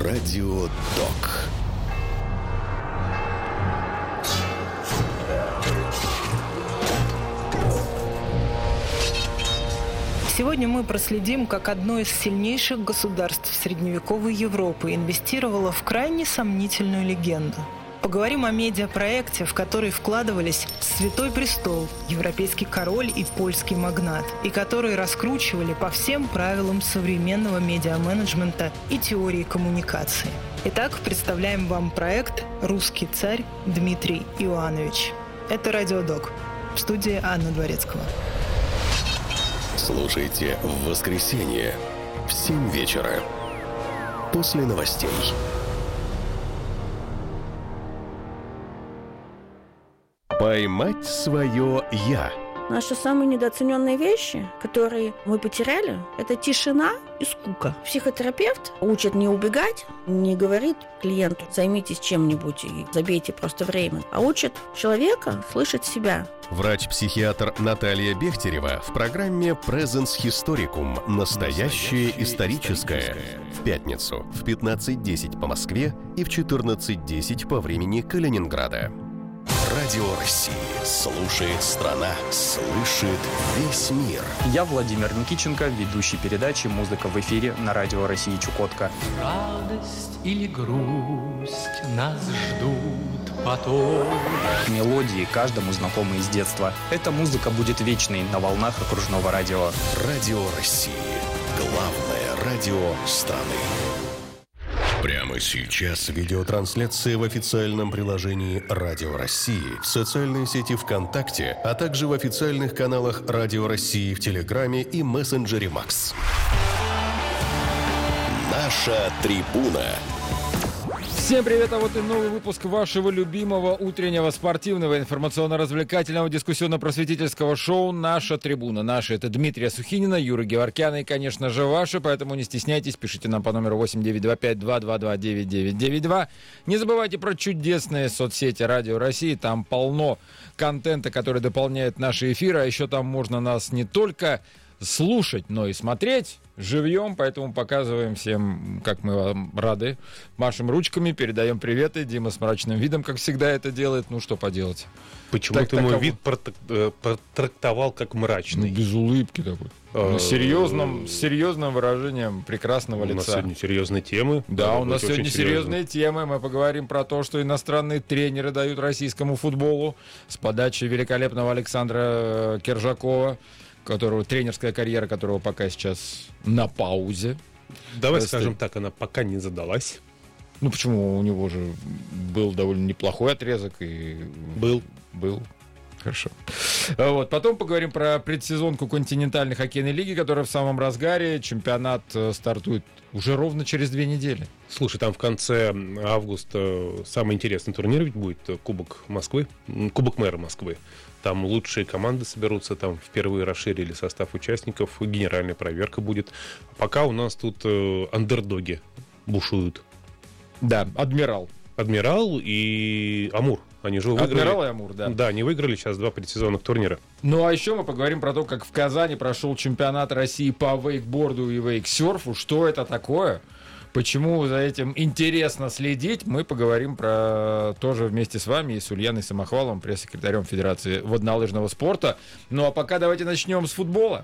Радио Док. Сегодня мы проследим, как одно из сильнейших государств средневековой Европы инвестировало в крайне сомнительную легенду. Поговорим о медиапроекте, в который вкладывались Святой Престол, европейский король и польский магнат, и который раскручивали по всем правилам современного медиаменеджмента и теории коммуникации. Итак, представляем вам проект «Русский царь Дмитрий Иоаннович». Это Радио Док. В студии Анна Дворецкого. Слушайте в воскресенье в 7 вечера после новостей. Поймать свое «я». Наши самые недооцененные вещи, которые мы потеряли, это тишина и скука. Психотерапевт учит не убегать, не говорит клиенту: займитесь чем-нибудь и забейте просто время, а учит человека слышать себя. Врач-психиатр Наталья Бехтерева в программе Presence Historicum «Настоящее историческое» в пятницу в 15:10 по Москве и в 14:10 по времени Калининграда. Радио России. Слушает страна. Слышит весь мир. Я Владимир Никитченко, ведущий передачи «Музыка в эфире» на Радио России Чукотка. Радость или грусть нас ждут потом. Мелодии каждому знакомы из детства. Эта музыка будет вечной на волнах окружного радио. Радио России. Главное радио страны. Прямо сейчас видеотрансляция в официальном приложении Радио России, в социальной сети ВКонтакте, а также в официальных каналах Радио России в Телеграме и мессенджере Макс. Наша трибуна. Всем привет, а вот и новый выпуск вашего любимого утреннего спортивного, информационно-развлекательного, дискуссионно-просветительского шоу «Наша трибуна». Наша — это Дмитрия Сухинина, Юра Геворкяна и, конечно же, ваши, поэтому не стесняйтесь, пишите нам по номеру 8925-222-9992. Не забывайте про чудесные соцсети Радио России, там полно контента, который дополняет наши эфиры, а еще там можно нас не только слушать, но и смотреть живьем, поэтому показываем всем, как мы вам рады. Машем ручками, передаем приветы. Дима с мрачным видом, как всегда, это делает. Ну, что поделать. Почему ты мой вид протрактовал как мрачный? Без улыбки такой. С серьезным выражением прекрасного лица. У нас сегодня серьезные темы. Да, у нас сегодня серьезные темы. Мы поговорим про то, что иностранные тренеры дают российскому футболу с подачи великолепного Александра Кержакова, тренерская карьера которого пока сейчас на паузе. Давай скажем так, она пока не задалась. Ну почему? У него же был довольно неплохой отрезок. Был. Хорошо. Вот. Потом поговорим про предсезонку континентальной хоккейной лиги, которая в самом разгаре. Чемпионат стартует уже ровно через 2 недели. Слушай, там в конце августа самый интересный турнир ведь будет Кубок Москвы, Кубок мэра Москвы. Там лучшие команды соберутся, там впервые расширили состав участников, генеральная проверка будет. Пока у нас тут андердоги бушуют. Да, Адмирал и Амур. Они же выиграли. Адмирал и Амур, да. Да, они выиграли сейчас 2 предсезонных турнира. Ну, а еще мы поговорим про то, как в Казани прошел чемпионат России по вейкборду и вейксерфу. Что это такое? Почему за этим интересно следить, мы поговорим про тоже вместе с вами и с Ульяной Самохваловым, пресс-секретарем Федерации воднолыжного спорта. Ну а пока давайте начнем с футбола.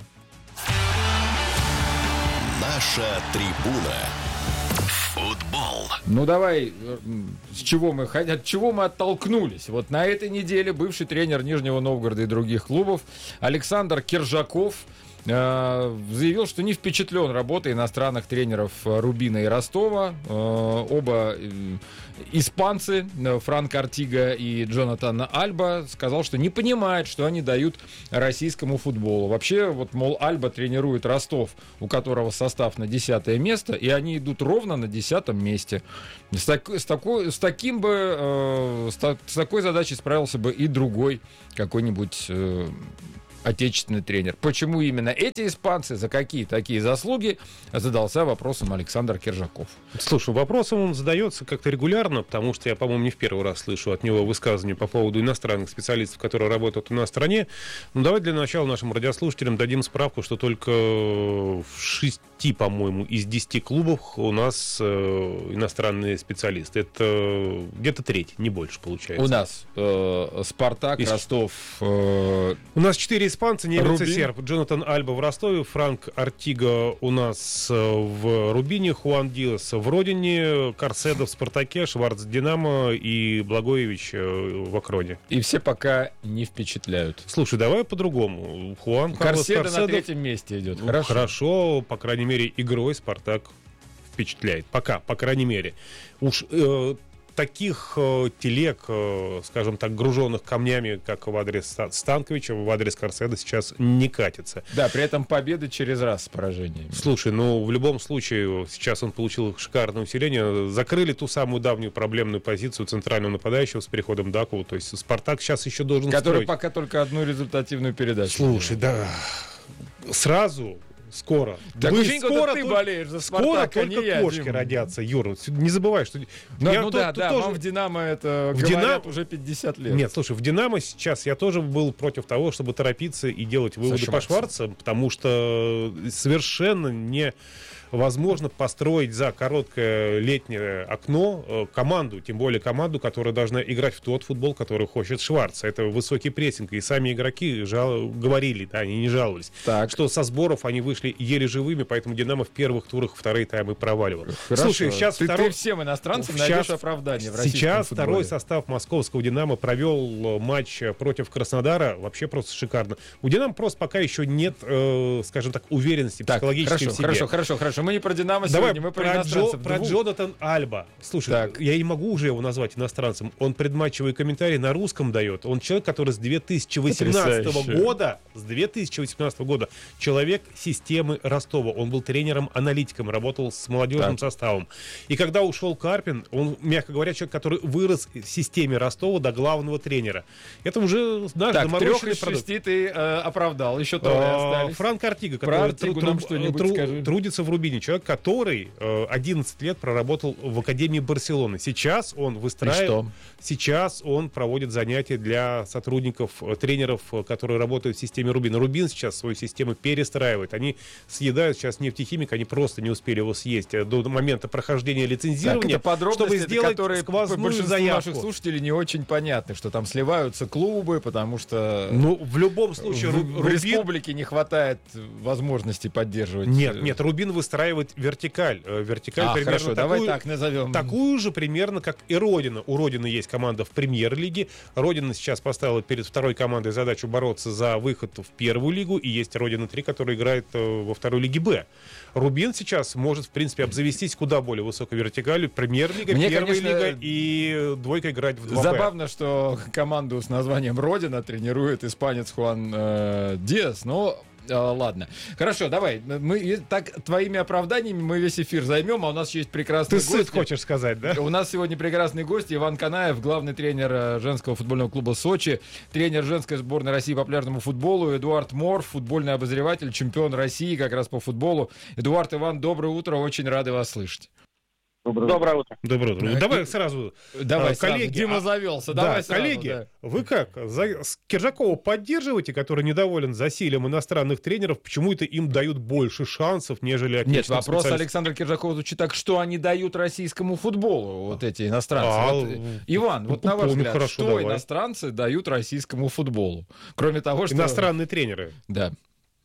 Наша трибуна. Футбол. Ну давай, от чего мы оттолкнулись? Вот на этой неделе бывший тренер Нижнего Новгорода и других клубов Александр Кержаков заявил, что не впечатлен работой иностранных тренеров Рубина и Ростова. Оба испанцы, Франко Артига и Джонатан Альба, сказал, что не понимает, что они дают российскому футболу. Вообще, вот, мол, Альба тренирует Ростов, у которого состав на 10-е место, и они идут ровно на 10-м месте. С такой задачей справился бы и другой какой-нибудь отечественный тренер. Почему именно эти испанцы, за какие такие заслуги, задался вопросом Александр Киржаков. Слушай, вопросом он задается как-то регулярно, потому что я, по-моему, не в первый раз слышу от него высказывания по поводу иностранных специалистов, которые работают у нас в стране. Ну, давай для начала нашим радиослушателям дадим справку, что только в 6, по-моему, из 10 клубов у нас иностранные специалисты. Это где-то треть, не больше получается. У нас Спартак, Ростов. У нас 4 испанца, немец и серб. Джонатан Альба в Ростове, Франк Артига у нас в Рубине, Хуан Диас в Родине, Карседо в Спартаке, Шварц в Динамо и Благоевич в Акроне. И все пока не впечатляют. Слушай, давай по-другому. Хуан Карседо на 3-м месте идет. Хорошо, по крайней мере, игрой Спартак впечатляет. Пока, по крайней мере. Уж таких телег, скажем так, груженных камнями, как в адрес Станковича, в адрес Карседо сейчас не катится. Да, при этом победы через раз с поражениями. Слушай, ну в любом случае сейчас он получил шикарное усиление. Закрыли ту самую давнюю проблемную позицию центрального нападающего с переходом Дакову. То есть Спартак сейчас еще должен который строить. Пока только одну результативную передачу. Слушай, да, сразу... Скоро. Так скоро ты болеешь за Спартак, скоро только кошки родятся, Юра. Не забывай, что... вам в «Динамо» это говорят уже 50 лет. Нет, слушай, в «Динамо» сейчас я тоже был против того, чтобы торопиться и делать выводы по Шварцу, потому что совершенно невозможно построить за короткое летнее окно команду, тем более команду, которая должна играть в тот футбол, который хочет Шварц. Это высокий прессинг, и сами игроки говорили, да, они не жаловались, что со сборов они вышли еле живыми, поэтому «Динамо» в первых турах вторые таймы проваливал. Слушай, сейчас ты всем иностранцам найдешь оправдание в российском сейчас футболе. Второй состав московского «Динамо» провел матч против Краснодара, вообще просто шикарно. У «Динамо» просто пока еще нет, скажем так, уверенности психологической в себе. Хорошо. Мы не про «Динамо» сегодня, мы про иностранцев. Про Джонатан Альба. Слушай, я не могу уже его назвать иностранцем. Он предматчевые комментарии на русском дает. Он человек, который с 2018 года человек системы Ростова. Он был тренером-аналитиком, работал с молодежным составом. И когда ушел Карпин, он, мягко говоря, человек, который вырос в системе Ростова до главного тренера. Это уже наш доморощенный продукт. 3 из 6 ты оправдал, еще трое остались. Франк Артига, который трудится в Рубине. Человек, который 11 лет проработал в Академии Барселоны. Сейчас он выстраивает... Сейчас он проводит занятия для сотрудников, тренеров, которые работают в системе Рубина. Рубин сейчас свою систему перестраивает. Они съедают сейчас нефтехимик, они просто не успели его съесть до момента прохождения лицензирования, чтобы сделать сквозную заявку. Наших слушателей не очень понятны, что там сливаются клубы, потому что в любом случае в республике не хватает возможности поддерживать. Нет, Рубин выстраивает вертикаль. Вертикаль примерно хорошо, давай так назовем. Такую же примерно, как и Родина. У Родины есть команда в премьер-лиге. Родина сейчас поставила перед второй командой задачу бороться за выход в первую лигу. И есть Родина-3, которая играет во второй лиге Б. Рубин сейчас может, в принципе, обзавестись куда более высокой вертикалью. Премьер-лига, первая лига и двойка играть в 2Б. Забавно, что команду с названием «Родина» тренирует испанец Хуан Диас, но... Ладно. Хорошо, давай. Мы так твоими оправданиями мы весь эфир займем, а у нас есть прекрасный гость. Ты сыт хочешь сказать, да? У нас сегодня прекрасный гость Иван Канаев, главный тренер женского футбольного клуба «Сочи», тренер женской сборной России по пляжному футболу, Эдуард Мор, футбольный обозреватель, чемпион России как раз по футболу. Эдуард, Иван, доброе утро, очень рады вас слышать. Доброе утро. Доброе утро. Давай сразу, коллеги. Дима завелся. Давай сразу, коллеги, вы как? Киржакова поддерживаете, который недоволен засилием иностранных тренеров? Почему-то им дают больше шансов, нежели отечественным Нет, вопрос Александра Киржакова звучит так, что они дают российскому футболу, вот эти иностранцы. Иван, вот на ваш взгляд, иностранцы дают российскому футболу? Кроме того, что... Иностранные тренеры. Да.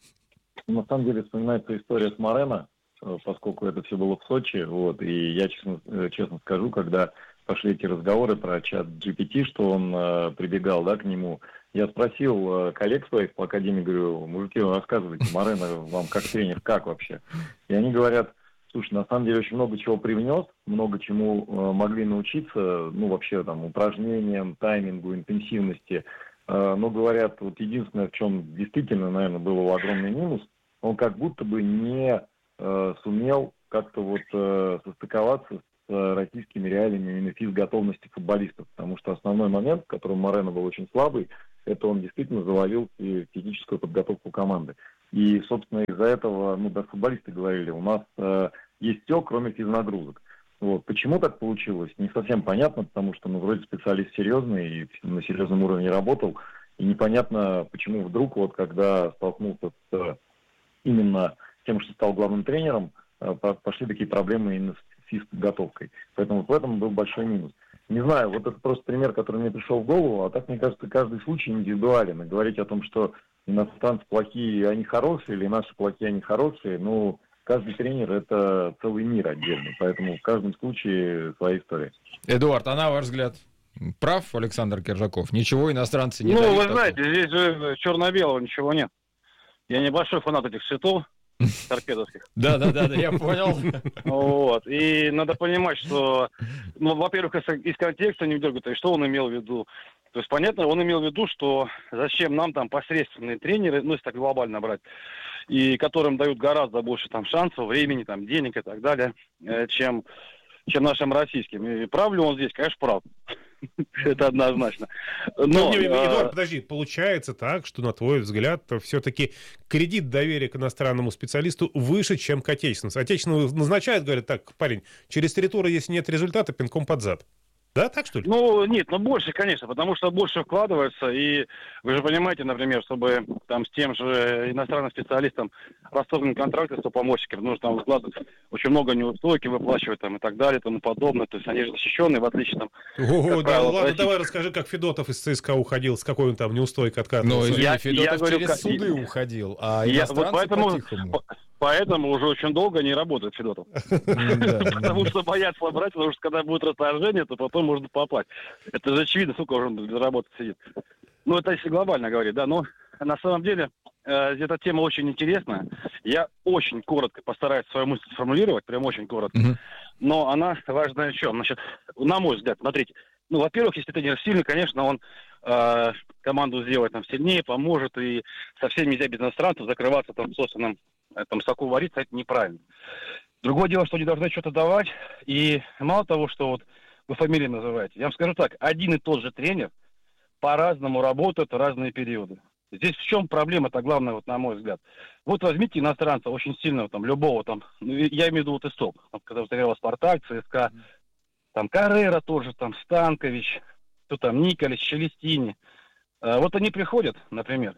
На самом деле вспоминается история с Морено, поскольку это все было в Сочи, и я честно скажу, когда пошли эти разговоры про чат GPT, что он прибегал, к нему, я спросил коллег своих по академии, говорю, мужики, рассказывайте, Морено вам как тренер, как вообще? И они говорят, слушай, на самом деле очень много чего привнес, много чему могли научиться, вообще там упражнениям, таймингу, интенсивности, но говорят, вот единственное, в чем действительно, наверное, был огромный минус, он как будто бы не сумел как-то состыковаться с российскими реалиями именно физготовности футболистов, потому что основной момент, в котором Морено был очень слабый, это он действительно заловил физическую подготовку команды. И, собственно, из-за этого, даже футболисты говорили, у нас есть все, кроме физнагрузок. Вот. Почему так получилось, не совсем понятно, потому что, вроде специалист серьезный и на серьезном уровне работал, и непонятно, почему вдруг, когда столкнулся с именно тем, что стал главным тренером, пошли такие проблемы именно с физподготовкой. Поэтому в этом был большой минус. Не знаю, это просто пример, который мне пришел в голову, а так, мне кажется, каждый случай индивидуален. И говорить о том, что иностранцы плохие, они хорошие, или наши плохие, они хорошие, каждый тренер – это целый мир отдельный, поэтому в каждом случае своя история. Эдуард, а на ваш взгляд, прав Александр Киржаков? Ничего иностранцы не дают? Вы знаете, здесь же черно-белого ничего нет. Я небольшой фанат этих цветов торпедовских. Да, я понял. Вот. И надо понимать, что, во-первых, из контекста не выдергивать, и что он имел в виду. То есть, понятно, он имел в виду, что зачем нам там посредственные тренеры, если так глобально брать, и которым дают гораздо больше там шансов, времени, там, денег и так далее, чем нашим российским. И прав ли он здесь? Конечно, прав. Это однозначно. Но, Эдуард, подожди, получается так, что, на твой взгляд, все-таки кредит доверия к иностранному специалисту выше, чем к отечественному. Отечественному назначают, говорят, так, парень, через 3 тура, если нет результата, пинком под зад. Да, так что ли? Нет, больше, конечно, потому что больше вкладывается, и вы же понимаете, например, чтобы там с тем же иностранным специалистом расторгнуть контракты с помощниками, нужно там вкладывать очень много неустойки, выплачивать там и так далее, и тому подобное, то есть они же защищенные, в отличие там... Ладно, давай расскажи, как Федотов из ЦСКА уходил, с какой он там неустойкой откатывался. Федотов через суды уходил, а иностранцы по-тихому. Поэтому уже очень долго не работает Федотов. Потому что боятся брать, потому что когда будет расторжение, то потом можно попасть. Это же очевидно, сколько уже для работы сидит. Это если глобально говорить, да, но на самом деле эта тема очень интересная. Я очень коротко постараюсь свою мысль сформулировать, прям очень коротко. Но она важная в чем? Значит, на мой взгляд, смотрите, во-первых, если тренер сильный, конечно, он команду сделает там сильнее, поможет, и совсем нельзя без иностранцев закрываться там в собственном соку вариться, это неправильно. Другое дело, что они должны что-то давать, и мало того, что вы фамилии называете, я вам скажу так, один и тот же тренер по-разному работает в разные периоды. Здесь в чем проблема-то главная, на мой взгляд. Возьмите иностранца, очень сильного, любого, я имею в виду ИСТОП, когда взыграл Спартак, ЦСКА, Каррера тоже, Станкович, Николич, Челестини. Они приходят, например,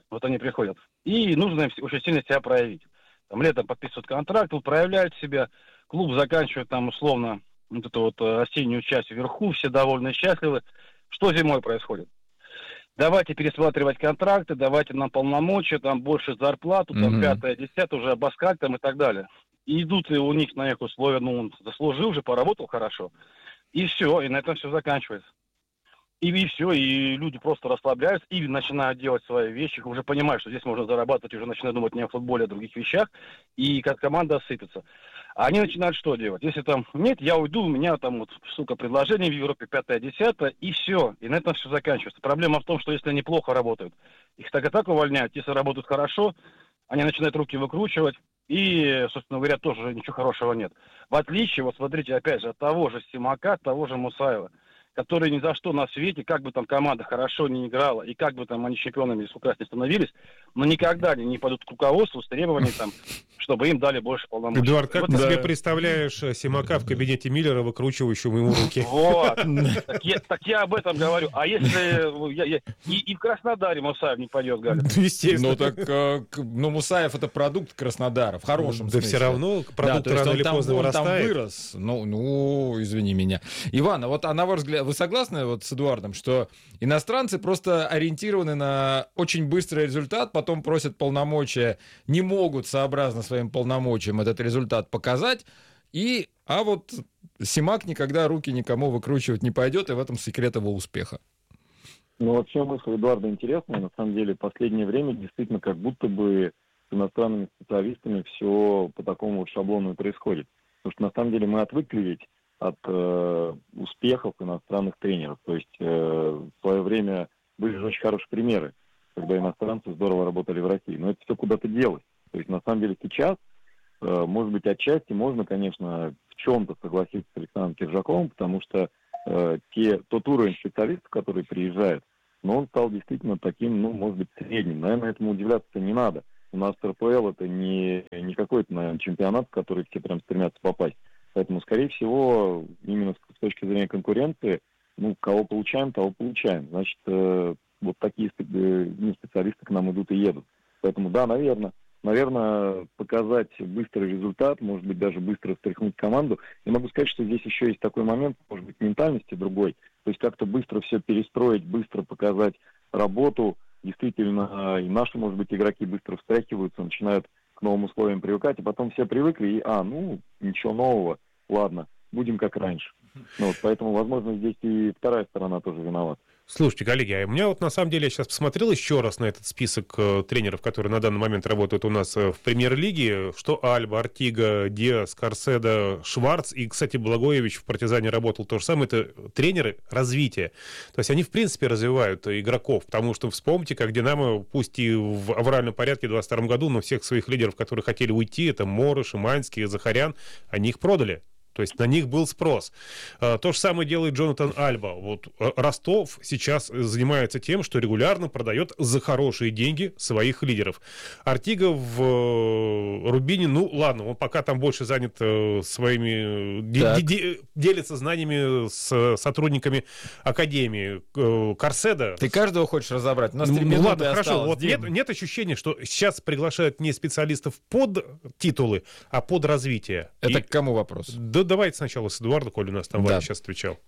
и нужно им очень сильно себя проявить. Летом подписывают контракт, проявляют себя, клуб заканчивает условно осеннюю часть вверху, все довольны, счастливы. Что зимой происходит? Давайте пересматривать контракты, давайте нам полномочия, больше зарплату, 5-е, 10-е, уже обоскать и так далее. И идут у них на их условия, он заслужил же, поработал хорошо. И все, и на этом все заканчивается. И все, и люди просто расслабляются и начинают делать свои вещи, уже понимают, что здесь можно зарабатывать, уже начинают думать не о футболе, а о других вещах, и как команда осыпется. А они начинают что делать? Если нет, я уйду, у меня предложение в Европе 5-е, 10-е, и все, и на этом все заканчивается. Проблема в том, что если они плохо работают, их так и так увольняют, если работают хорошо, они начинают руки выкручивать, и, собственно говоря, тоже ничего хорошего нет. В отличие, смотрите, опять же, от того же Симака, от того же Мусаева, которые ни за что на свете, как бы команда хорошо не играла, и как бы они чемпионами сколько раз не становились, но никогда они не пойдут к руководству с требованием, чтобы им дали больше полномочий. Эдуард, как ты себе представляешь Симака в кабинете Миллера, выкручивающего ему руки? Так я об этом говорю. А если... И в Краснодаре Мусаев не пойдет, Галя? Естественно. Мусаев — это продукт Краснодара, в хорошем смысле. Да все равно продукт рано или поздно вырастает. Он там вырос. Извини меня. Иван, а на ваш взгляд, вы согласны с Эдуардом, что иностранцы просто ориентированы на очень быстрый результат, потом просят полномочия, не могут сообразно своим полномочиям этот результат показать, а Симак никогда руки никому выкручивать не пойдет, и в этом секрет его успеха? Вообще мысль Эдуарда интересная. На самом деле, в последнее время действительно как будто бы с иностранными специалистами все по такому шаблону и происходит. Потому что на самом деле мы отвыкли ведь от успехов иностранных тренеров. То есть в свое время были же очень хорошие примеры, когда иностранцы здорово работали в России. Но это все куда-то делось. То есть на самом деле сейчас, может быть, отчасти можно, конечно, в чем-то согласиться с Александром Киржаковым, потому что тот уровень специалистов, которые приезжают, но он стал действительно таким, ну, может быть, средним. Наверное, этому удивляться не надо. У нас РПЛ это не какой-то, наверное, чемпионат, в который все прям стремятся попасть. Поэтому, скорее всего, именно с точки зрения конкуренции, ну, кого получаем, того получаем. Значит, вот такие специалисты к нам идут и едут. Поэтому, да, наверное, показать быстрый результат, может быть, даже быстро встряхнуть команду. Я могу сказать, что здесь еще есть такой момент, может быть, ментальности другой. То есть как-то быстро все перестроить, быстро показать работу. Действительно, и наши, может быть, игроки быстро встряхиваются, начинают к новым условиям привыкать, и потом все привыкли, и, ничего нового, ладно, будем как раньше. Ну, вот, поэтому, возможно, здесь и вторая сторона тоже виновата. Слушайте, коллеги, а у меня вот на самом деле, я сейчас посмотрел еще раз на этот список тренеров, которые на данный момент работают у нас в премьер-лиге, что Альба, Артига, Диас, Карседо, Шварц и, кстати, Благоевич в «Партизане» работал то же самое, это тренеры развития. То есть они, в принципе, развивают игроков, потому что вспомните, как «Динамо», пусть и в авральном порядке в 2022 году, но всех своих лидеров, которые хотели уйти, это Мора, Шиманский, Захарян, они их продали. То есть на них был спрос. То же самое делает Джонатан Альба. Вот Ростов сейчас занимается тем, что регулярно продает за хорошие деньги своих лидеров. Артига в Рубине, ну ладно, он пока там больше занят своими... делится знаниями с сотрудниками академии. Карседо... Ты каждого хочешь разобрать? У нас 3 минуты ладно, хорошо. Вот осталось. нет ощущения, что сейчас приглашают не специалистов под титулы, а под развитие. Это к кому вопрос? Да давайте сначала с Эдуарда, коль у нас там Ваня сейчас отвечал.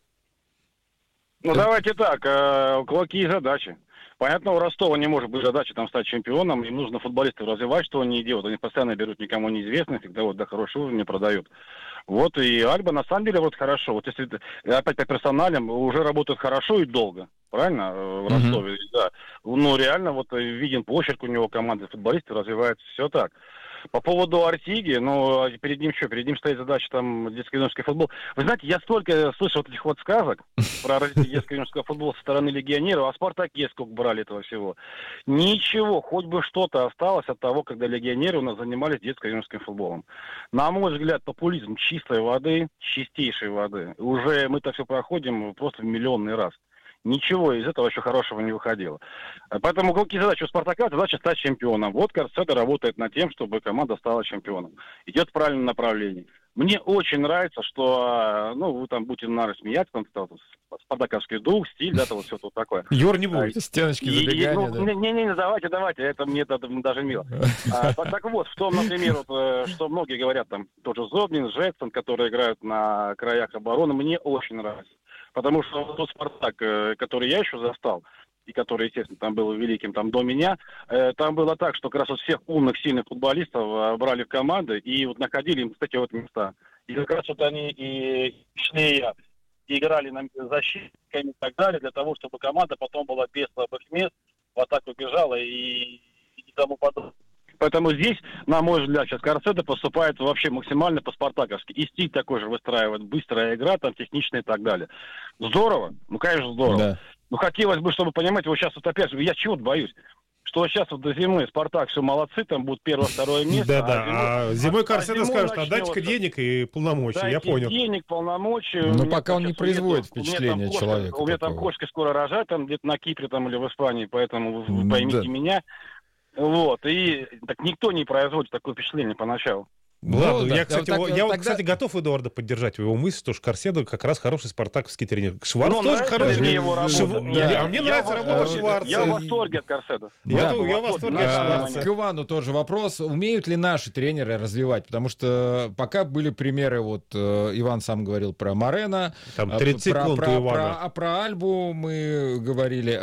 Ну, давайте так, какие задачи? Понятно, у Ростова не может быть задачи там стать чемпионом, им нужно футболистов развивать, что они делают. Они постоянно берут никому неизвестных, всегда вот до хорошего уровня продают. Вот, и Альба на самом деле вот хорошо. Вот если опять по персоналям, уже работает хорошо и долго. Правильно? В Ростове, да. Ну, реально, вот виден почерк у него, команды футболистов развивается, все так. По поводу Артиги, ну, перед ним стоит задача там детско-юношеский футбол. Вы знаете, я столько слышал вот этих вот сказок про развитие детско-юношеского футбола со стороны легионеров, а Спартаке сколько брали этого всего. Ничего, хоть бы что-то осталось от того, когда легионеры у нас занимались детско-юношеским футболом. На мой взгляд, популизм чистой воды, чистейшей воды. Уже мы-то все проходим просто в миллионный раз. Ничего из этого еще хорошего не выходило. Поэтому какие задачи у «Спартака»? Задача стать чемпионом. Вот Карседо работает над тем, чтобы команда стала чемпионом. Идет в правильном направлении. Мне очень нравится, что, вы там будете, наверное, смеяться, там, спартаковский дух, стиль, да, вот все тут такое. Юр, не будет. Стеночки забегания, да. Не, давайте, это мне даже мило. Так вот, в том, например, что многие говорят, там, тот же Зобнин, Жексон, которые играют на краях обороны, мне очень нравится. Потому что тот «Спартак», который я еще застал, и который, естественно, там был великим там до меня, там было так, что как раз вот всех умных, сильных футболистов брали в команды и вот находили им, кстати, вот места. И как раз вот они и шли, и играли на защитниками и так далее, для того, чтобы команда потом была без слабых мест, в атаку бежала и тому подобное. Поэтому здесь, на мой взгляд, сейчас Карседо поступает вообще максимально по-спартаковски. И стиль такой же выстраивает. Быстрая игра, там, техничная и так далее. Здорово. Ну, конечно, здорово. Да. Но хотелось бы, чтобы, понимаете, вот сейчас вот опять же, я чего-то боюсь. Что сейчас вот до зимы «Спартак» все молодцы, там будут первое-второе место. Да-да, а зимой Карседо скажет, отдайте-ка денег и полномочия, я понял. Денег, полномочия. Но пока он не производит впечатление человека. У меня там кошка скоро рожает, там где-то на Кипре там, или в Испании, поэтому вы поймите меня. Вот, и так никто не производит такое впечатление поначалу. Ладно, я, кстати, готов Эдуарда поддержать в его мысли, что Карседо как раз хороший спартаковский тренер. Шварц тоже хороший. Мне его работа. А мне нравится работа Шварца. Я в восторге от Карседо. Я в восторге от Шварца. К Ивану тоже вопрос. Умеют ли наши тренеры развивать? Потому что пока были примеры, вот Иван сам говорил про Морено. Там 30 секунд у Ивана. Про Альбу мы говорили.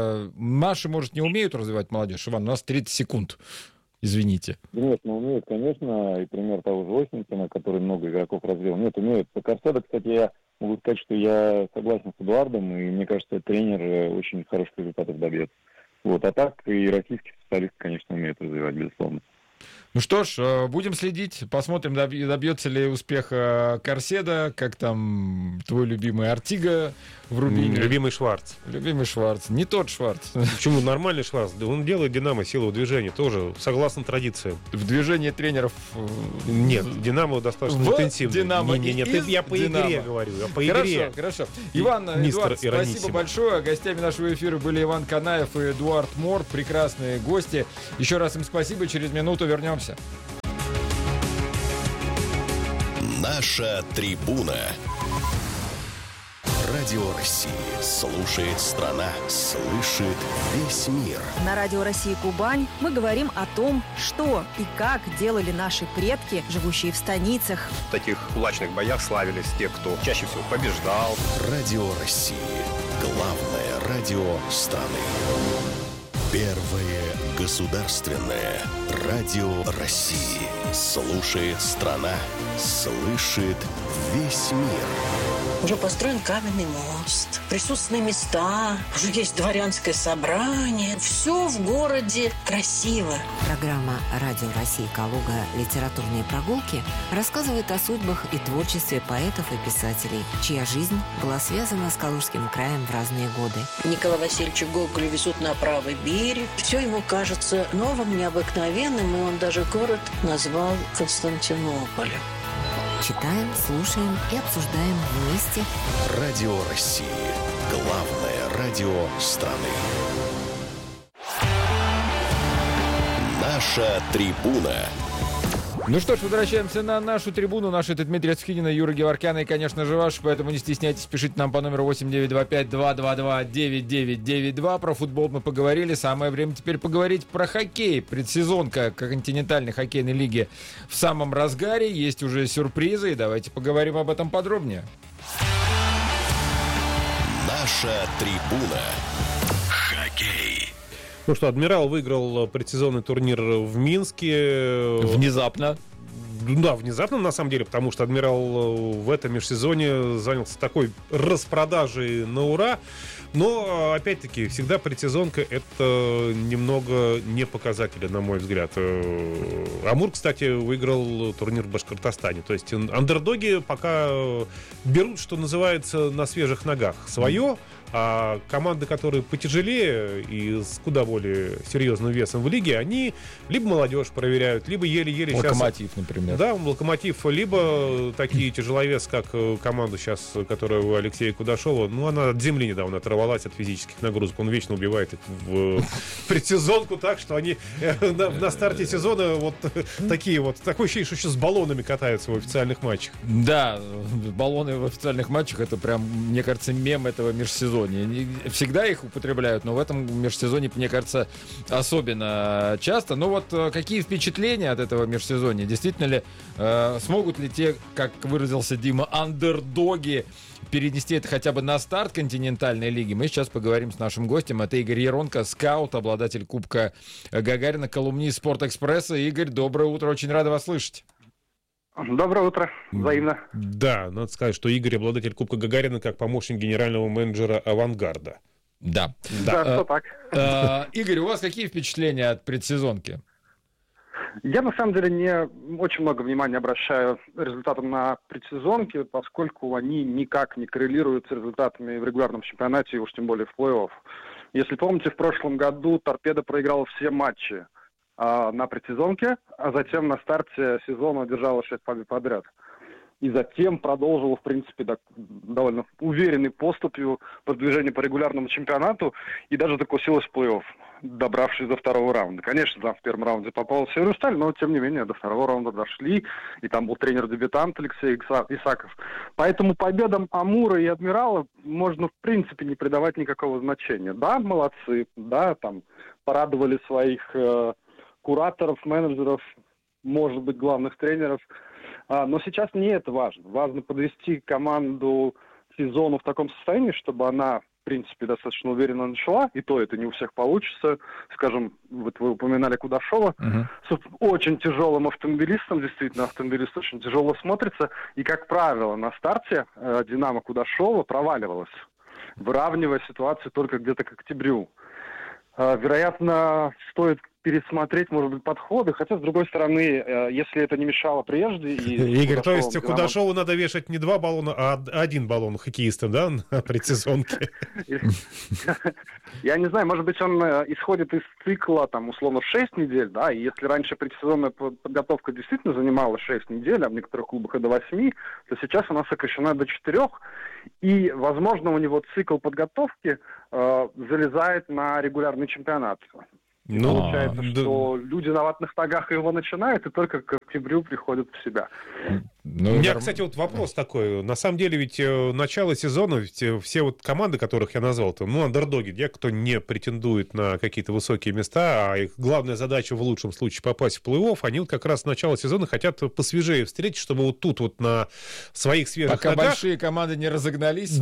Наши, может, не умеют развивать молодежь? Иван, у нас 30 секунд. Извините. Нет, умеют, конечно, и пример того же Осенькина, который много игроков развил. Нет, умеют. По Карседо, кстати, я могу сказать, что я согласен с Эдуардом, и мне кажется, тренер очень хороших результатов добьется. Вот, а так и российские специалисты, конечно, умеют развивать, безусловно. Ну что ж, будем следить, посмотрим, добьется ли успеха Корседа, как там твой любимый Артига в Рубине. Любимый Шварц. Любимый Шварц. Не тот Шварц. Почему? Нормальный Шварц. Да он делает «Динамо» силу движения тоже, согласно традициям. В движении тренеров... Нет, «Динамо» достаточно интенсивно. «Динамо» я по игре говорю. Хорошо. Иван, Эдуард, спасибо большое. Гостями нашего эфира были Иван Канаев и Эдуард Мор. Прекрасные гости. Еще раз им спасибо. Через минуту вернемся. Наша трибуна. Радио России слушает страна, слышит весь мир. На Радио России Кубань мы говорим о том, что и как делали наши предки, живущие в станицах. В таких кулачных боях славились те, кто чаще всего побеждал. Радио России. Главное радио страны. Первое государственное радио России. Слушает страна, слышит весь мир. Уже построен каменный мост, присутственные места, уже есть дворянское собрание. Все в городе красиво. Программа «Радио России Калуга. Литературные прогулки» рассказывает о судьбах и творчестве поэтов и писателей, чья жизнь была связана с Калужским краем в разные годы. Николая Васильевича Гоголя везут на правый берег. Все ему кажется новым, необыкновенным, и он даже город назвал Константинополем. Читаем, слушаем и обсуждаем вместе. Радио России. Главное радио страны. Наша трибуна. Ну что ж, возвращаемся на нашу трибуну. Наши это Дмитрий Цхинин, Юра Геворкян и, конечно же, ваш. Поэтому не стесняйтесь, пишите нам по номеру 8925-222-9992. Про футбол мы поговорили. Самое время теперь поговорить про хоккей. Предсезонка континентальной хоккейной лиги в самом разгаре. Есть уже сюрпризы. И давайте поговорим об этом подробнее. Наша трибуна. Хоккей. Ну что, «Адмирал» выиграл предсезонный турнир в Минске. Внезапно. Да, внезапно, на самом деле, потому что «Адмирал» в этом межсезонье занялся такой распродажей на ура. Но, опять-таки, всегда предсезонка — это немного не показатели, на мой взгляд. «Амур», кстати, выиграл турнир в Башкортостане. То есть андердоги пока берут, что называется, на свежих ногах свое. А команды, которые потяжелее и с куда более серьезным весом в лиге, они либо молодежь проверяют, либо еле-еле «Локомотив», сейчас... например. Да, «Локомотив», либо такие тяжеловес, как команда сейчас, которая у Алексея Кудашова. Ну, она от земли недавно оторвалась от физических нагрузок. Он вечно убивает их в предсезонку так, что они на старте сезона вот такие вот. Такое ощущение, что сейчас с баллонами катаются в официальных матчах. Да, баллоны в официальных матчах — это прям, мне кажется, мем этого межсезонья. Всегда их употребляют, но в этом межсезонье, мне кажется, особенно часто. Но вот какие впечатления от этого межсезонья? Действительно ли смогут ли те, как выразился Дима, андердоги перенести это хотя бы на старт континентальной лиги? Мы сейчас поговорим с нашим гостем. Это Игорь Еронко, скаут, обладатель Кубка Гагарина, колумнист «Спортэкспресса». Игорь, доброе утро, очень рада вас слышать. Доброе утро, взаимно. Да, надо сказать, что Игорь обладатель Кубка Гагарина как помощник генерального менеджера «Авангарда». Да. Что так. Игорь, у вас какие впечатления от предсезонки? Я, на самом деле, не очень много внимания обращаю результатам на предсезонке, поскольку они никак не коррелируют с результатами в регулярном чемпионате, и уж тем более в плей-офф. Если помните, в прошлом году «Торпедо» проиграла все матчи на предсезонке, а затем на старте сезона одержала 6 побед подряд. И затем продолжила, в принципе, довольно уверенной поступью продвижение по регулярному чемпионату и даже докусилась в плей-офф, добравшись до второго раунда. Конечно, там в первом раунде попал Северсталь, но, тем не менее, до второго раунда дошли, и там был тренер-дебютант Алексей Исаков. Поэтому победам «Амура» и «Адмирала» можно, в принципе, не придавать никакого значения. Да, молодцы, да, там порадовали своих кураторов, менеджеров, может быть, главных тренеров. Но сейчас не это важно. Важно подвести команду к сезону в таком состоянии, чтобы она, в принципе, достаточно уверенно начала. И то это не у всех получится. Скажем, вот вы упоминали Кудашова. С очень тяжелым автомобилистом. Действительно, автомобилист очень тяжело смотрится. И, как правило, на старте «Динамо» Кудашова проваливалась, выравнивая ситуацию только где-то к октябрю. Вероятно, стоит пересмотреть, может быть, подходы. Хотя, с другой стороны, если это не мешало прежде... Игорь, то есть Кудашову надо вешать не 2 баллона, а 1 баллон хоккеистам, да, на предсезонке? Я не знаю, может быть, он исходит из цикла, там, условно, 6 недель, да, и если раньше предсезонная подготовка действительно занимала 6 недель, а в некоторых клубах и до 8, то сейчас она сокращена до 4, и, возможно, у него цикл подготовки залезает на регулярный чемпионат. Получается, что люди на ватных ногах его начинают, и только к октябрю приходят в себя. У меня, кстати, вот вопрос такой. На самом деле, ведь начало сезона, ведь все вот команды, которых я назвал, там, андердоги, те, кто не претендует на какие-то высокие места, а их главная задача в лучшем случае попасть в плей-офф, они вот как раз с начала сезона хотят посвежее встретить, чтобы вот тут вот на своих свежих пока ногах... большие команды не разогнались.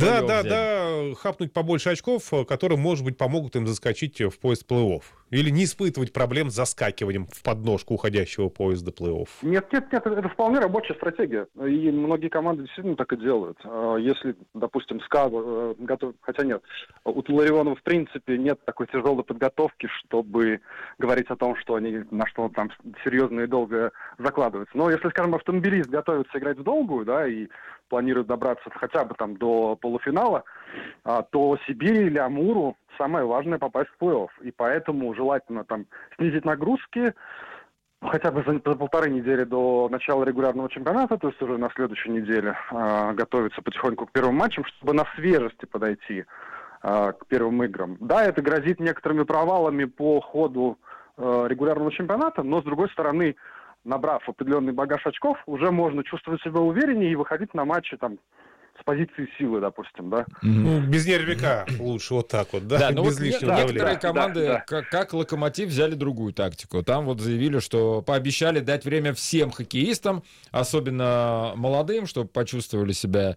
Да, хапнуть побольше очков, которые, может быть, помогут им заскочить в поезд плей-офф. Или не испытывать проблем с заскакиванием в подножку уходящего поезда плей-офф? Нет, это вполне рабочая стратегия. И многие команды действительно так и делают. Если, допустим, СКА готов... Хотя нет, у Ларионова в принципе нет такой тяжелой подготовки, чтобы говорить о том, что они на что там серьезно и долго закладываются. Но если, скажем, автомобилист готовится играть в долгую, да, и планирует добраться хотя бы там до полуфинала, то Сибири или Амуру самое важное попасть в плей-офф. И поэтому желательно там снизить нагрузки хотя бы за 1,5 недели до начала регулярного чемпионата, то есть уже на следующей неделе готовиться потихоньку к первым матчам, чтобы на свежести подойти к первым играм. Да, это грозит некоторыми провалами по ходу регулярного чемпионата, но с другой стороны, набрав определенный багаж очков, уже можно чувствовать себя увереннее и выходить на матчи там с позиции силы, допустим, да. Без нервика лучше вот так вот, да? Да, но без вот лишнего давления. некоторые команды, как Локомотив, взяли другую тактику. Там вот заявили, что пообещали дать время всем хоккеистам, особенно молодым, чтобы почувствовали себя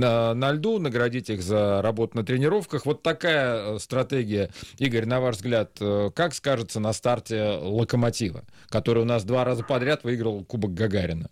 на льду, наградить их за работу на тренировках. Вот такая стратегия, Игорь, на ваш взгляд, как скажется на старте Локомотива, который у нас 2 раза подряд выиграл Кубок Гагарина?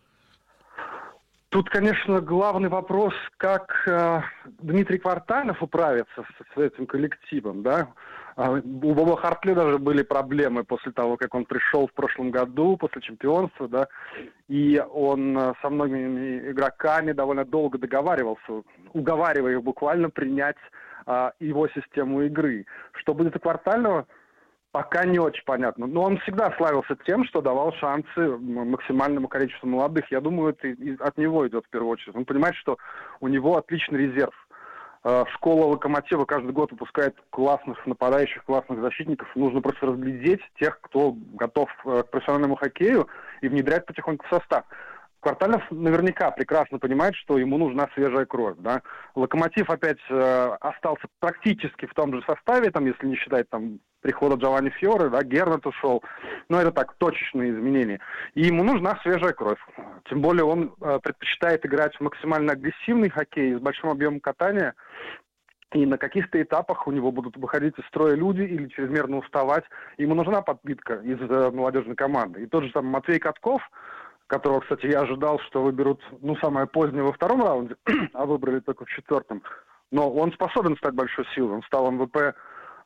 Тут, конечно, главный вопрос, как Дмитрий Квартальнов управится с этим коллективом, да. У Боба Хартли даже были проблемы после того, как он пришел в прошлом году, после чемпионства, да, и он со многими игроками довольно долго договаривался, уговаривая их буквально принять его систему игры. Что будет у Квартального? Пока не очень понятно. Но он всегда славился тем, что давал шансы максимальному количеству молодых. Я думаю, это от него идет в первую очередь. Он понимает, что у него отличный резерв. Школа Локомотива каждый год выпускает классных нападающих, классных защитников. Нужно просто разглядеть тех, кто готов к профессиональному хоккею, и внедрять потихоньку в состав. Квартальнов наверняка прекрасно понимает, что ему нужна свежая кровь, да. Локомотив опять остался практически в том же составе, там, если не считать там прихода Джованни Фьоре, да, Гернат ушел, но это так, точечные изменения. И ему нужна свежая кровь. Тем более он предпочитает играть в максимально агрессивный хоккей с большим объемом катания, и на каких-то этапах у него будут выходить из строя люди или чрезмерно уставать. Ему нужна подпитка из молодежной команды. И тот же там Матвей Катков, которого, кстати, я ожидал, что выберут, самое позднее во 2-м раунде, а выбрали только в 4-м. Но он способен стать большой силой. Он стал МВП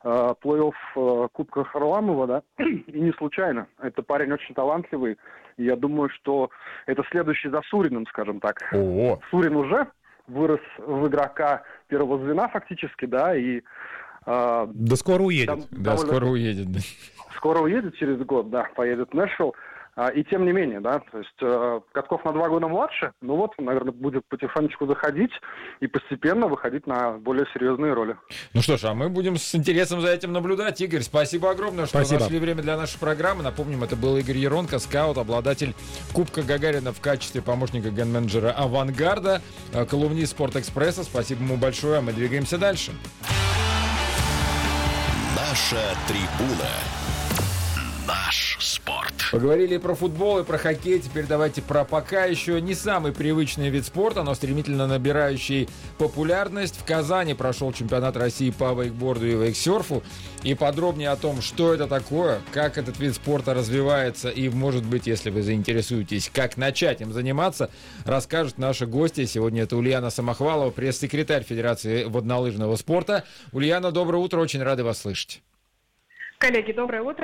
плей-офф Кубка Харламова, да, и не случайно. Это парень очень талантливый, и я думаю, что это следующий за Суриным, скажем так. О-о. Сурин уже вырос в игрока первого звена фактически, да, и... Да скоро уедет. Скоро уедет. Скоро уедет, через год, да, поедет в Нэшвилл. И тем не менее, да, то есть Катков на 2 года младше, наверное, будет потихонечку заходить и постепенно выходить на более серьезные роли. Ну что ж, а мы будем с интересом за этим наблюдать. Игорь, спасибо огромное, что нашли время для нашей программы. Напомним, это был Игорь Еронко, скаут, обладатель Кубка Гагарина в качестве помощника ген-менеджера «Авангарда», колумнист «Спортэкспресса». Спасибо ему большое, а мы двигаемся дальше. Наша трибуна. Наш спорт. Поговорили и про футбол, и про хоккей. Теперь давайте про пока еще не самый привычный вид спорта, но стремительно набирающий популярность. В Казани прошел чемпионат России по вейкборду и вейксерфу. И подробнее о том, что это такое, как этот вид спорта развивается и, может быть, если вы заинтересуетесь, как начать им заниматься, расскажут наши гости. Сегодня это Ульяна Самохвалова, пресс-секретарь Федерации воднолыжного спорта. Ульяна, доброе утро, очень рады вас слышать. Коллеги, доброе утро.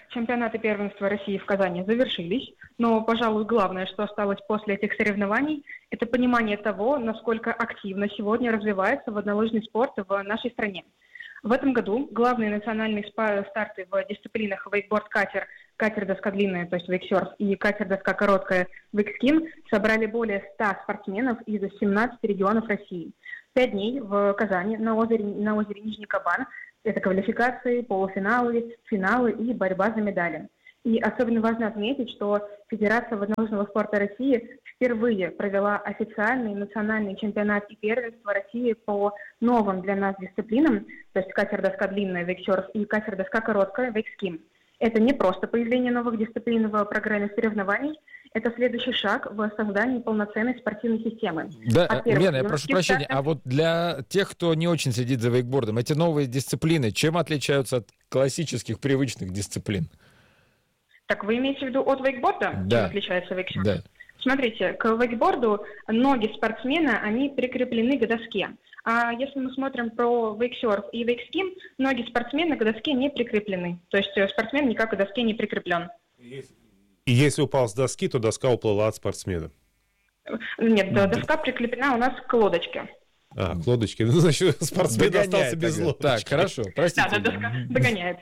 чемпионаты первенства России в Казани завершились, но, пожалуй, главное, что осталось после этих соревнований, это понимание того, насколько активно сегодня развивается воднолыжный спорт в нашей стране. В этом году главные национальные старты в дисциплинах вейкборд-катер, катер-доска длинная, то есть вейксерф, и катер-доска короткая, вейкским, собрали более 100 спортсменов из 17 регионов России. 5 дней в Казани на озере Нижний Кабан. Это квалификации, полуфиналы, финалы и борьба за медали. И особенно важно отметить, что Федерация воднолыжного спорта России впервые провела официальный национальный чемпионат и первенство России по новым для нас дисциплинам, то есть катер-доска длинная, вейксерф, и катер-доска короткая, вейкским. Это не просто появление новых дисциплин в программе соревнований, это следующий шаг в создании полноценной спортивной системы. Да, Лена, я прошу прощения, а вот для тех, кто не очень следит за вейкбордом, эти новые дисциплины, чем отличаются от классических привычных дисциплин? Так вы имеете в виду от вейкборда? Да. Чем отличается вейксерф? Да. Смотрите, к вейкборду ноги спортсмена, они прикреплены к доске. А если мы смотрим про вейксерф и вейкским, ноги спортсмена к доске не прикреплены. То есть спортсмен никак к доске не прикреплен. И если упал с доски, то доска уплыла от спортсмена. Нет, доска прикреплена у нас к лодочке. К лодочке. Ну, значит, спортсмен остался без лодочки. Так, хорошо, простите. Да, доска догоняет.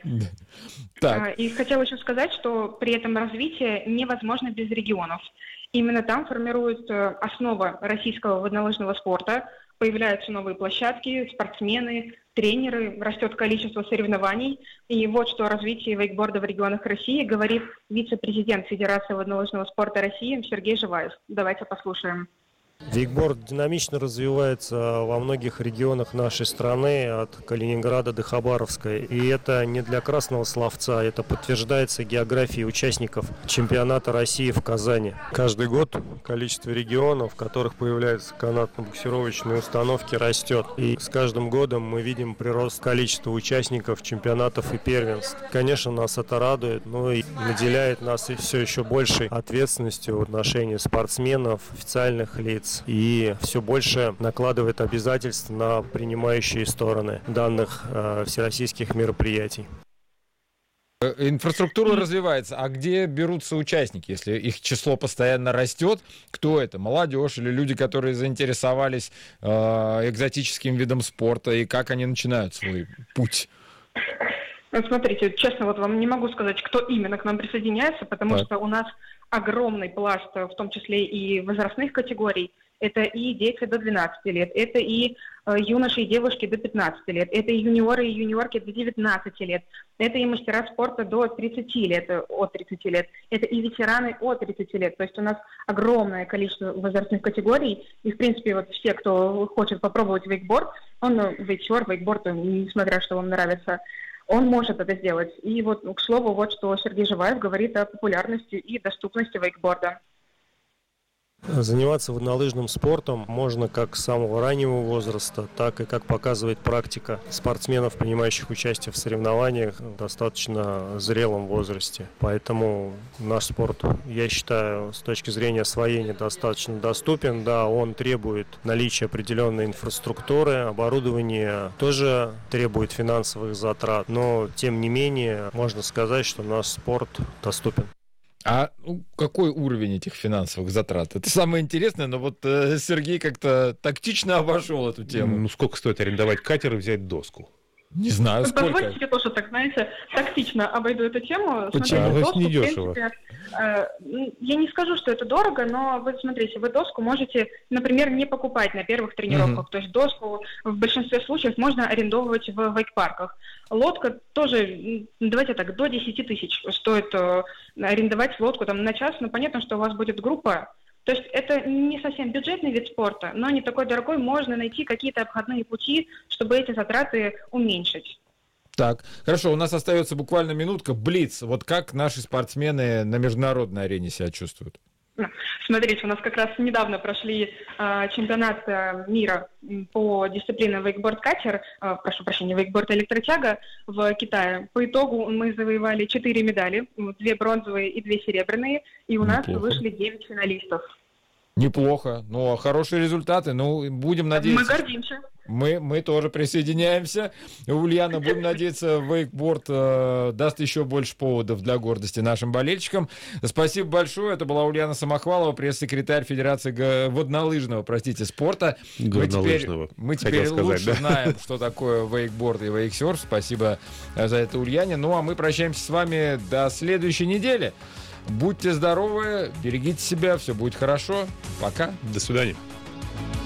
И хотела еще сказать, что при этом развитие невозможно без регионов. Именно там формируется основа российского воднолыжного спорта, появляются новые площадки, спортсмены, тренеры, растет количество соревнований. И вот что о развитии вейкборда в регионах России говорит вице-президент Федерации воднолыжного спорта России Сергей Живаев. Давайте послушаем. Вейкборд динамично развивается во многих регионах нашей страны, от Калининграда до Хабаровска. И это не для красного словца, это подтверждается географией участников чемпионата России в Казани. Каждый год количество регионов, в которых появляются канатно-буксировочные установки, растет. И с каждым годом мы видим прирост количества участников чемпионатов и первенств. Конечно, нас это радует, но и наделяет нас и все еще большей ответственностью в отношении спортсменов, официальных лиц. И все больше накладывает обязательств на принимающие стороны данных всероссийских мероприятий. Инфраструктура развивается, а где берутся участники, если их число постоянно растет? Кто это? Молодежь или люди, которые заинтересовались экзотическим видом спорта, и как они начинают свой путь? Смотрите, честно, вот вам не могу сказать, кто именно к нам присоединяется, потому что у нас огромный пласт, в том числе и возрастных категорий. Это и дети до 12 лет, это и юноши и девушки до 15 лет, это и юниоры и юниорки до 19 лет, это и мастера спорта до 30 лет, от 30 лет, это и ветераны от 30 лет. То есть у нас огромное количество возрастных категорий, и, в принципе, вот все, кто хочет попробовать вейкборд, он вейксерф, вейкборд, несмотря что вам нравится, он может это сделать. И вот, к слову, вот что Сергей Живаев говорит о популярности и доступности вейкборда. Заниматься воднолыжным спортом можно как с самого раннего возраста, так и, как показывает практика, спортсменов, принимающих участие в соревнованиях в достаточно зрелом возрасте. Поэтому наш спорт, я считаю, с точки зрения освоения достаточно доступен. Да, он требует наличия определенной инфраструктуры, оборудование тоже требует финансовых затрат, но тем не менее можно сказать, что наш спорт доступен. А какой уровень этих финансовых затрат? Это самое интересное, но вот Сергей как-то тактично обошел эту тему. Ну, сколько стоит арендовать катер и взять доску? Не знаю, сколько. Позвольте себе тоже, так, знаете, тактично обойду эту тему. Почему? Смотрите, доску, не дешево. В принципе, я не скажу, что это дорого, но вы смотрите, вы доску можете, например, не покупать на первых тренировках. То есть доску в большинстве случаев можно арендовывать в вейк-парках. Лодка тоже, давайте так, до 10 тысяч стоит арендовать лодку там, на час. Но понятно, что у вас будет группа. То есть это не совсем бюджетный вид спорта, но не такой дорогой, можно найти какие-то обходные пути, чтобы эти затраты уменьшить. Так, хорошо, у нас остается буквально минутка. Блиц. Вот как наши спортсмены на международной арене себя чувствуют? Смотрите, у нас как раз недавно прошли чемпионат мира по дисциплине вейкборд-катер, прошу прощения, вейкборд-электротяга в Китае. По итогу мы завоевали 4 медали, 2 бронзовые и 2 серебряные, и у нас вышли 9 финалистов. Неплохо. Ну, хорошие результаты. Ну, будем надеяться. Мы гордимся. Мы тоже присоединяемся. Ульяна, будем надеяться, вейкборд даст еще больше поводов для гордости нашим болельщикам. Спасибо большое. Это была Ульяна Самохвалова, пресс-секретарь Федерации воднолыжного, спорта. Мы теперь лучше знаем, что такое вейкборд и вейксерф. Спасибо за это, Ульяне. Ну, а мы прощаемся с вами до следующей недели. Будьте здоровы, берегите себя, все будет хорошо. Пока. До свидания.